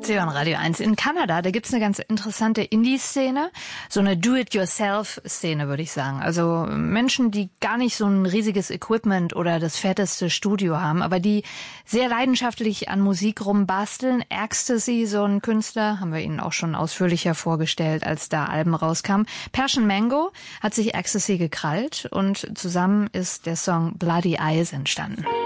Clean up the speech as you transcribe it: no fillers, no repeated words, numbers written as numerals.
Sie hören Radio 1. In Kanada, da gibt's eine ganz interessante Indie-Szene, so eine Do-it-yourself-Szene, würde ich sagen. Also Menschen, die gar nicht so ein riesiges Equipment oder das fetteste Studio haben, aber die sehr leidenschaftlich an Musik rumbasteln. Ecstasy, so ein Künstler, haben wir Ihnen auch schon ausführlicher vorgestellt, als da Alben rauskamen. Persian Mango hat sich Ecstasy gekrallt und zusammen ist der Song Bloody Eyes entstanden.